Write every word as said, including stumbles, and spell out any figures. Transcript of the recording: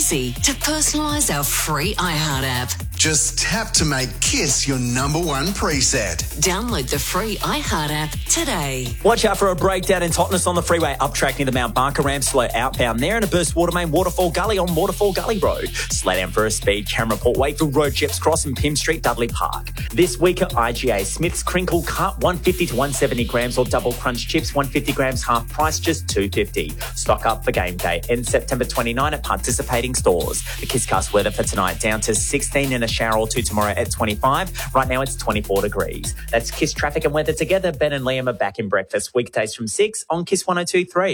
easy to personalise our free iHeart app. Just tap to make Kiss your number one preset. Download the free iHeart app today. Watch out for a breakdown in Totnes on the freeway up track near the Mount Barker ramp, slow outbound there, and a burst water main Waterfall Gully on Waterfall Gully Road. Slow down for a speed camera report, Wakefield Road, Jeps Cross and Pym Street, Dudley Park. This week at I G A, Smith's Crinkle Cut one fifty to one seventy grams, or Double Crunch Chips one fifty grams, half price just two fifty. Stock up for game day ends September twenty-ninth at participating stores. The Kisscast weather for tonight down to sixteen and a shower or two tomorrow at twenty-five. Right now it's twenty-four degrees. That's Kiss traffic and weather together. Ben and Liam are back in breakfast weekdays from six on Kiss one oh two point three.